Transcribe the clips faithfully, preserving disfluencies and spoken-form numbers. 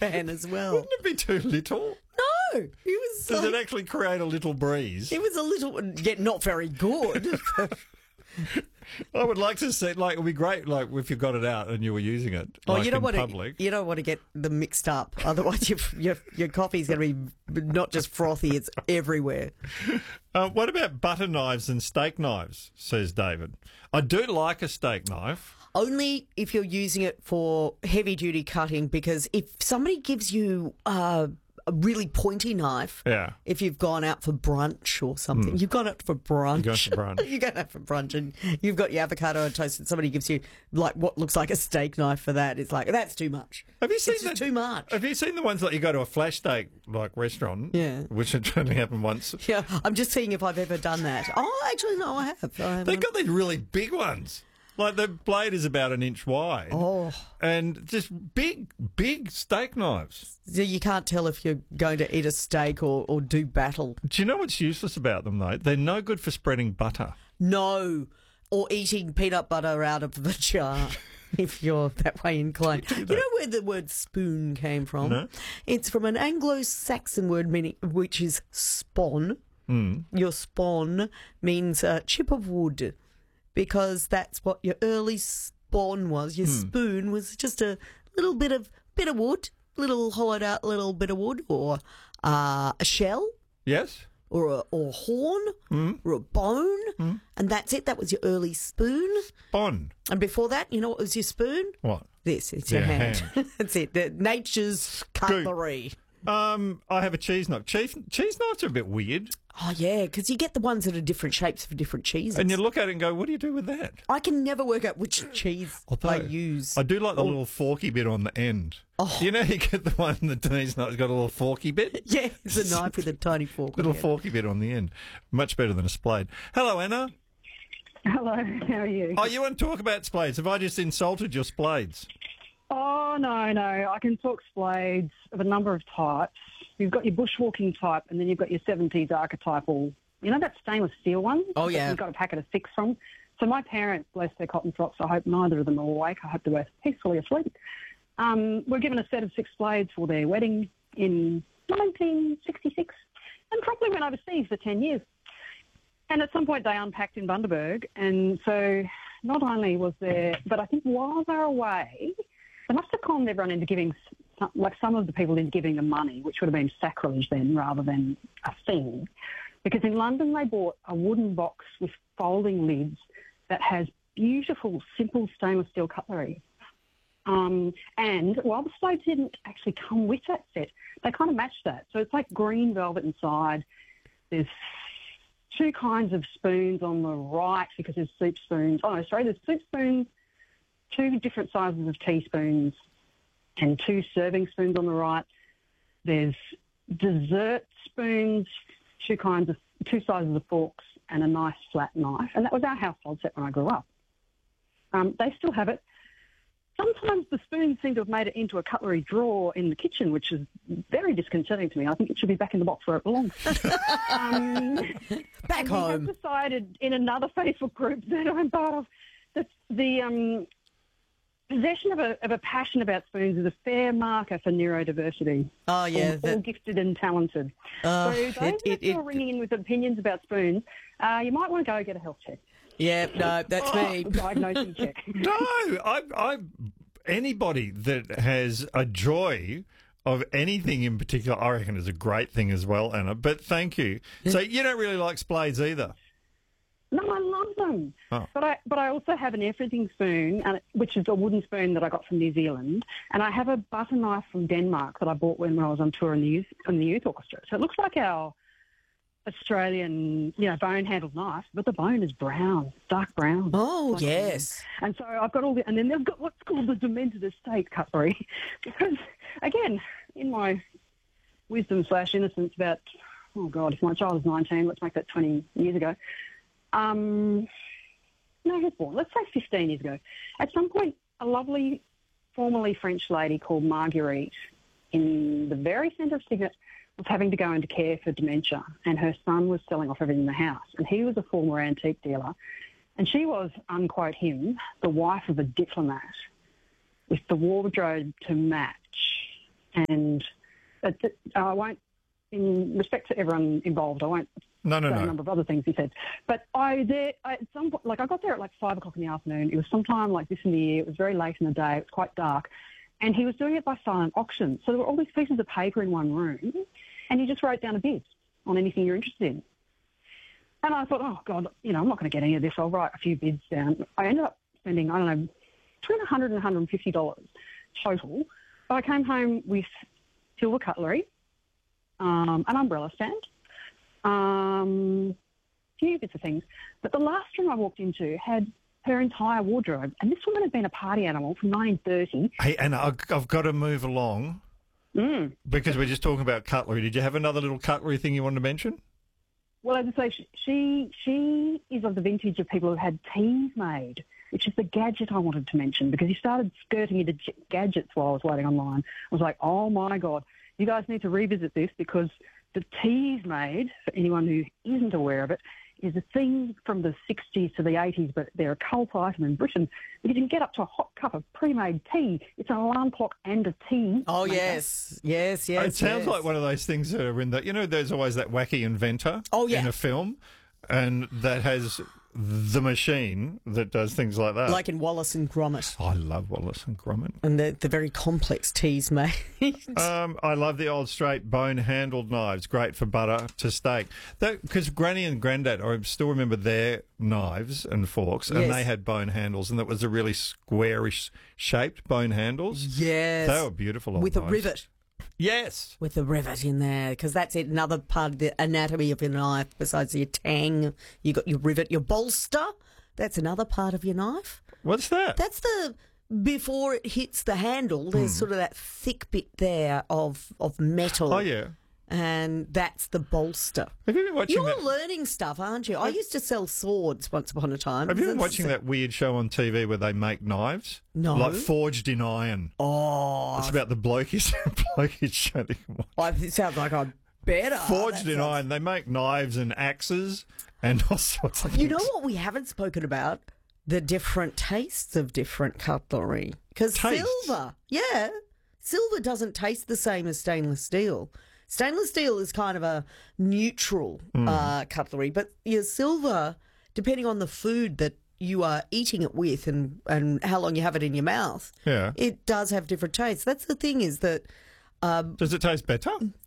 fan as well. Wouldn't it be too little? No, it was. Does like, it actually create a little breeze? It was a little, yet not very good. I would like to see, like, it would be great, like, if you got it out and you were using it, Oh, like, you don't in want public. to. You don't want to get them mixed up. Otherwise, your your, your coffee's going to be not just frothy; it's everywhere. Uh, what about butter knives and steak knives? Says David. I do like a steak knife. Only if you're using it for heavy duty cutting, because if somebody gives you uh, a really pointy knife, Yeah. if you've gone out for brunch or something, you've gone out for brunch. You're going for brunch. You're going out for brunch and you've got your avocado on toast and somebody gives you like what looks like a steak knife for that. It's like, that's too much. Have you seen It's just that? too much. Have you seen the ones that you go to a flash steak like restaurant? Yeah. Which had only happened once. Yeah, I'm just seeing if I've ever done that. Oh, actually, no, I have. I have They've got these really big ones. Like the blade is about an inch wide. Oh. And just big, big steak knives. So you can't tell if you're going to eat a steak or, or do battle. Do you know what's useless about them, though? They're no good for spreading butter. No. Or eating peanut butter out of the jar, if you're that way inclined. You know where the word spoon came from? No. It's from an Anglo-Saxon word meaning, which is spawn. Mm. Your spawn means a chip of wood, because that's what your early spawn was. Your spoon was just a little bit of bit of wood, little hollowed out little bit of wood, or uh, a shell, Yes? or a or a horn, or a bone, and that's it. That was your early spoon. Bon. And before that, you know what was your spoon? What? This, it's your Your hand. hand. That's it. The, nature's cutlery. Um, I have a cheese knife. Cheese, cheese knives are a bit weird. Oh, yeah, because you get the ones that are different shapes for different cheeses. And you look at it and go, what do you do with that? I can never work out which cheese Although, I use. I do like the little forky bit on the end. Oh. You know, you get the one that Denise knife's got a little forky bit? Yeah, it's a knife with a tiny fork. Little on it. forky bit on the end. Much better than a splade. Hello, Anna. Hello, how are you? Oh, you want to talk about splades? Have I just insulted your splades? Oh, no, no. I can talk splades of a number of types. You've got your bushwalking type, and then you've got your seventies archetypal. You know that stainless steel one? Oh, that yeah. You've got a packet of six from. So my parents, bless their cotton socks, I hope neither of them are awake. I hope they're both peacefully asleep. Um, were given a set of six blades for their wedding in nineteen sixty-six and promptly went overseas for ten years. And at some point they unpacked in Bundaberg, and so not only was there, but I think while they were away, they must have conned everyone into giving, some, like some of the people into giving them money, which would have been sacrilege then rather than a thing. Because in London they bought a wooden box with folding lids that has beautiful, simple stainless steel cutlery. Um, and while the splades didn't actually come with that set, they kind of matched that. So it's like green velvet inside. There's two kinds of spoons on the right because there's soup spoons. Oh, no, sorry, there's soup spoons, two different sizes of teaspoons, and two serving spoons on the right. There's dessert spoons, two kinds of, two sizes of forks, and a nice flat knife. And that was our household set when I grew up. Um, they still have it. Sometimes the spoons seem to have made it into a cutlery drawer in the kitchen, which is very disconcerting to me. I think it should be back in the box where it belongs. um, Back and home. We have decided in another Facebook group that I'm part of that the um, possession of a, of a passion about spoons is a fair marker for neurodiversity. Oh, yeah. All, that- all gifted and talented. Oh, so those it- that it- are it- ringing in with opinions about spoons, uh, you might want to go get a health check. Yeah, no, that's me. A diagnosing check. No, I, I, anybody that has a joy of anything in particular, I reckon is a great thing as well, Anna. But thank you. So you don't really like splades either? No, I love them. Oh. But I but I also have an everything spoon, and which is a wooden spoon that I got from New Zealand, and I have a butter knife from Denmark that I bought when I was on tour in the youth in the youth orchestra. So it looks like our Australian, you know, bone-handled knife, but the bone is brown, dark brown. Oh, Like- yes. And so I've got all the, and then they've got what's called the demented estate cutlery, because again, in my wisdom slash innocence about, oh God, if my child is nineteen, let's make that twenty years ago. Um, no, he was born, let's say fifteen years ago. At some point, a lovely, formerly French lady called Marguerite in the very centre of Signet was having to go into care for dementia, and her son was selling off everything in the house, and he was a former antique dealer, and she was, unquote him, the wife of a diplomat with the wardrobe to match. and it, it, I won't, in respect to everyone involved, I won't No, no, say a no. number of other things he said. But I there I, at some point, like I got there at like five o'clock in the afternoon. It was sometime like this in the year. It was very late in the day. It was quite dark, and he was doing it by silent auction. So there were all these pieces of paper in one room, and he just wrote down a bid on anything you're interested in. And I thought, oh God, you know, I'm not going to get any of this. I'll write a few bids down. I ended up spending, I don't know, between one hundred dollars and one hundred fifty dollars total. I came home with silver cutlery, um, an umbrella stand, um, a few bits of things. But the last room I walked into had her entire wardrobe. And this woman had been a party animal from nineteen thirty. Hey, and I've, I've got to move along Mm. because we're just talking about cutlery. Did you have another little cutlery thing you wanted to mention? Well, as I say, she she is of the vintage of people who've had teas made, which is the gadget I wanted to mention, because he started skirting into j- gadgets while I was waiting online. I was like, oh, my God, you guys need to revisit this, because the teas made, for anyone who isn't aware of it, is a thing from the sixties to the eighties, but they're a cult item in Britain. You can get up to a hot cup of pre-made tea. It's an alarm clock and a tea. Oh, maker. yes. Yes, yes, It sounds yes. like one of those things that are in the, you know, there's always that wacky inventor Oh, yeah. in a film, and that has the machine that does things like that. Like in Wallace and Gromit. I love Wallace and Gromit. And the, the very complex teas made. Um, I love the old straight bone-handled knives, great for butter to steak. Because Granny and Grandad, I still remember their knives and forks, and Yes. they had bone handles, and that was a really squarish shaped bone handles. Yes. They were beautiful. old With a knives. rivet. Yes. With a rivet in there, because that's it, another part of the anatomy of your knife. Besides your tang, you got your rivet, your bolster. That's another part of your knife. What's that? That's the before it hits the handle. There's sort of that thick bit there of of metal. Oh, yeah. And that's the bolster. Have you been watching You're that? learning stuff, aren't you? I used to sell swords once upon a time. Have you been That's- watching that weird show on T V where they make knives? No. Like Forged in Iron. Oh, It's about the blokish, blokish show that you can watch. I, it sounds like I'm better. Forged That in sounds- Iron. They make knives and axes and all sorts of things. You know what we haven't spoken about? The different tastes of different cutlery. Because Tastes? silver, yeah, silver doesn't taste the same as stainless steel. Stainless steel is kind of a neutral Hmm. uh, cutlery, but your silver, depending on the food that you are eating it with and, and how long you have it in your mouth, Yeah. it does have different tastes. That's the thing, is that Does it taste better?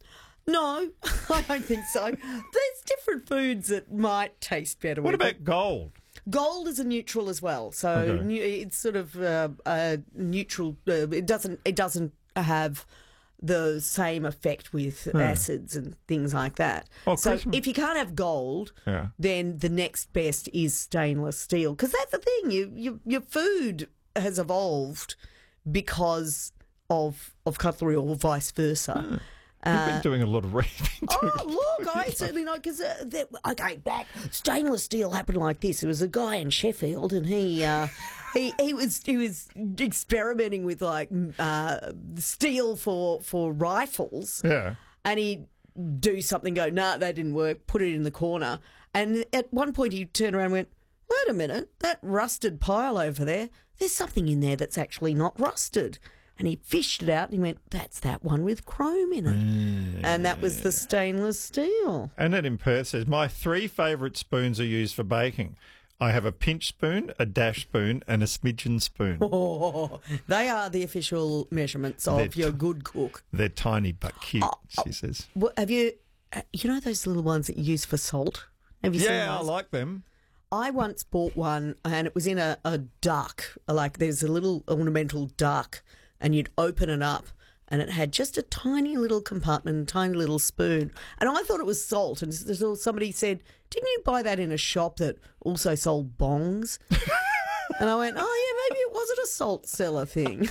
no, I don't think so. There's different foods that might taste better. What with it. about gold? Gold is a neutral as well, so Okay. nu- it's sort of uh, a neutral. Uh, it doesn't. It doesn't have the same effect with acids and things like that. Oh, so Christmas- if you can't have gold, Yeah. then the next best is stainless steel, because that's the thing. You, you your food has evolved because of of cutlery, or vice versa. You've been doing a lot of reading. Oh, look, I certainly know, because, uh, that- okay, back, stainless steel happened like this. There was a guy in Sheffield, and he uh, he he was he was experimenting with, like, m- uh, steel for, for rifles, Yeah. and he'd do something, go, nah, that didn't work, put it in the corner. And at one point he turned around and went, wait a minute, that rusted pile over there, there's something in there that's actually not rusted. And he fished it out and he went, that's that one with chrome in it. And that was the stainless steel. Annette in Perth says, my three favourite spoons are used for baking. I have a pinch spoon, a dash spoon, and a smidgen spoon. Oh, they are the official measurements of They're your t- good cook. They're tiny but cute, Oh, she says. Well, have you, uh, you know those little ones that you use for salt? Have you seen Yeah, I those? like them. I once bought one, and it was in a, a duck. Like, there's a little ornamental duck, and you'd open it up, and it had just a tiny little compartment, a tiny little spoon. And I thought it was salt. And so somebody said, didn't you buy that in a shop that also sold bongs? And I went, oh, yeah, maybe it wasn't a salt cellar thing.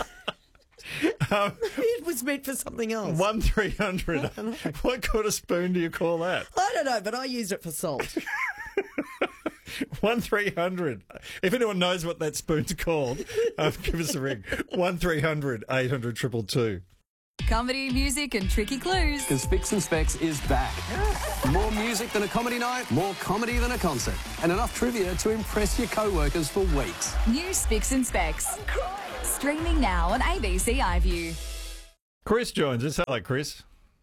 Um, It was meant for something else. one three hundred. What kind of spoon do you call that? I don't know, but I used it for salt. one three hundred. If anyone knows what that spoon's called, uh, give us a ring. one three hundred eight hundred two two two. Comedy, music and tricky clues. Because Spicks and Specs is back. More music than a comedy night, more comedy than a concert, and enough trivia to impress your co-workers for weeks. New Spicks and Specs. Streaming now on A B C iView. Chris joins us. Hello, Chris.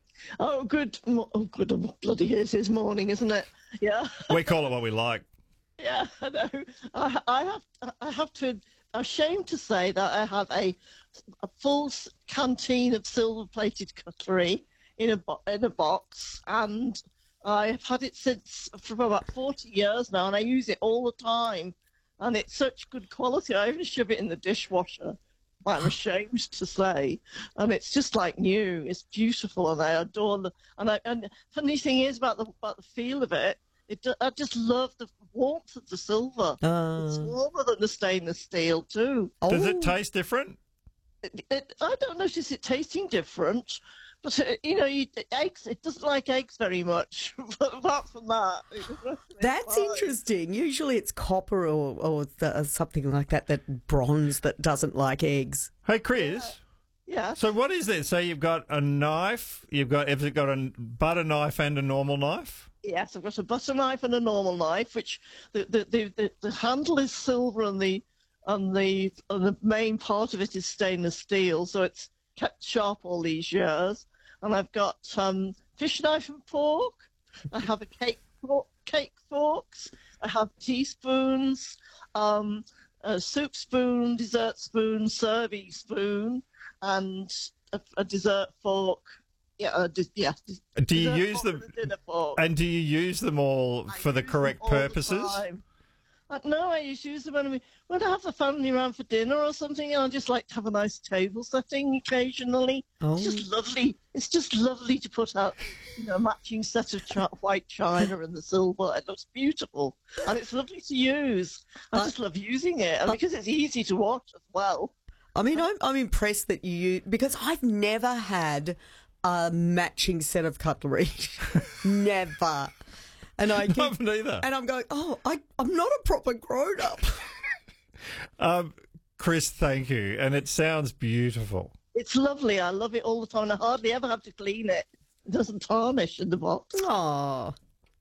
Oh, good. mo- Oh, good. Oh, bloody it is morning, isn't it? Yeah. We call it what we like. Yeah, I know. I, I have. I have to. I'm ashamed to say that I have a a full s- canteen of silver-plated cutlery in a bo- in a box, and I've had it since for about forty years now, and I use it all the time, and it's such good quality. I even shove it in the dishwasher. I'm ashamed to say, and it's just like new. It's beautiful, and I adore the. And I and funny thing is about the about the feel of it. It I just love the warmth of the silver. It's Uh, warmer than the stainless steel too. Does oh, it taste different? It, it, I don't notice it tasting different, but uh, you know, you, eggs. It doesn't like eggs very much. But apart from that, it was That's fine. interesting. Usually it's copper or, or the, something like that, that bronze that doesn't like eggs. Hey, Chris. Yeah. So what is it? So you've got a knife. You've got. Have it got a butter knife and a normal knife? Yes, I've got a butter knife and a normal knife, which the the, the, the, the handle is silver and the and the and the main part of it is stainless steel, so it's kept sharp all these years. And I've got um, fish knife and fork. I have a cake fork, cake forks. I have teaspoons, um, a soup spoon, dessert spoon, serving spoon, and a, a dessert fork. Yeah, uh, d- yeah. Do you dessert use fork them? and a dinner fork. And do you use them all I for the use them correct all the purposes? time. Uh, no, I just use them when, we, when I have the family around for dinner or something. I just like to have a nice table setting occasionally. Oh. It's just lovely. It's just lovely to put out, you know, a matching set of chi- white china and the silver. It looks beautiful, and it's lovely to use. I Uh, just love using it, and uh, because it's easy to wash as well. I mean, I'm, I'm impressed that you use, because I've never had a matching set of cutlery. Never. And I I keep, haven't either. and I'm going, oh, I, I'm not a proper grown up. Um, Chris, thank you. And it sounds beautiful. It's lovely. I love it all the time. I hardly ever have to clean it. It doesn't tarnish in the box. Oh,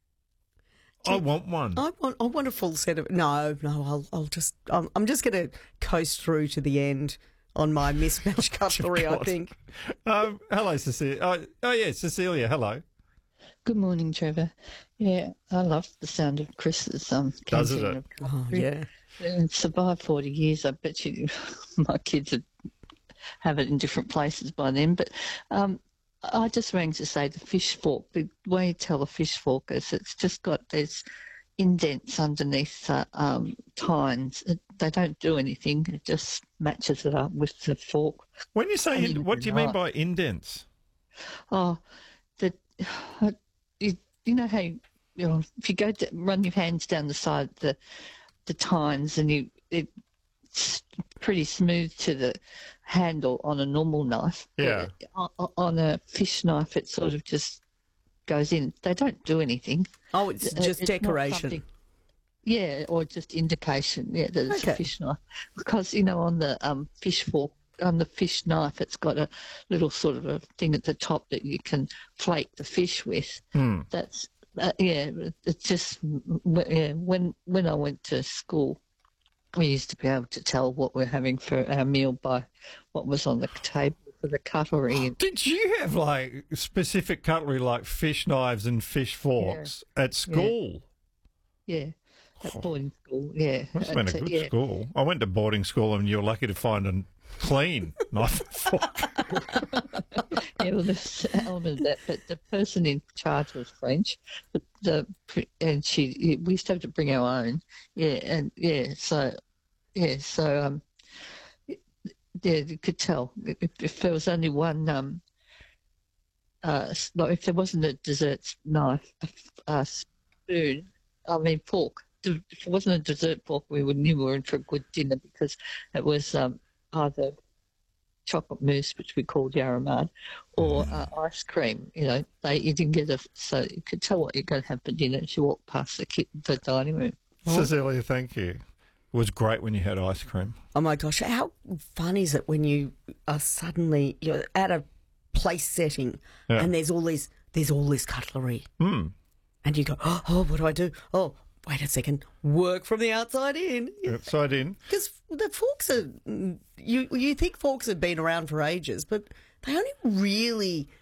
I want one. I want, I want a full set of. No, no, I'll, I'll just, I'm, I'm just going to coast through to the end on my mismatched cutlery. I God. think. Um, hello, Cecilia. Oh, oh, yeah, Cecilia. Hello. Good morning, Trevor. Yeah, I love the sound of Chris's um. Doesn't canteen it? of Oh, cutlery. yeah. It's survived forty years. I bet you my kids would have it in different places by then. But um, I just rang to say the fish fork, the way you tell a fish fork is it's just got these indents underneath the um, tines. It, they don't do anything. It just matches it up with the fork. When you say, I in, mean, what do you mean right. by indents? Oh, the you, you know how you, you know if you go to run your hands down the side of the the tines and you it's pretty smooth to the handle on a normal knife. Yeah. But on, on a fish knife, it sort of just goes in. They don't do anything. Oh, it's It- just it's not decoration. something- Yeah, or just indication. Yeah, that it's Okay. a fish knife because you know on the um, fish fork. On the fish knife, it's got a little sort of a thing at the top that you can flake the fish with. Hmm. That's uh, yeah. It's just yeah. When when I went to school, we used to be able to tell what we're having for our meal by what was on the table for the cutlery. And, Did you have like specific cutlery like fish knives and fish forks at school? yeah, at boarding school. Yeah, Must have been a At, uh, good yeah. school. I went to boarding school and you were lucky to find a clean knife and fork. Yeah, well, there's an element of that, but the person in charge was French, but the and she we used to have to bring our own. Yeah, and yeah, so yeah, so um, yeah, you could tell if, if there was only one um, uh, like if there wasn't a dessert knife, a, a spoon, I mean fork. If it wasn't a dessert fork, we would knew we were in for a good dinner because it was um, either chocolate mousse, which we called Yaramad, or uh, ice cream. You know, they you didn't get a so you could tell what you're going to have for dinner as you walk past the kit, the dining room. Cecilia, thank you. It was great when you had ice cream. Oh my gosh, how fun is it when you are suddenly you're at a place setting Yeah. and there's all these there's all this cutlery Hmm. and you go, oh, oh, what do I do? Oh, wait a second, work from the outside in. Upside in. Because the forks are, you you think forks have been around for ages, but they only really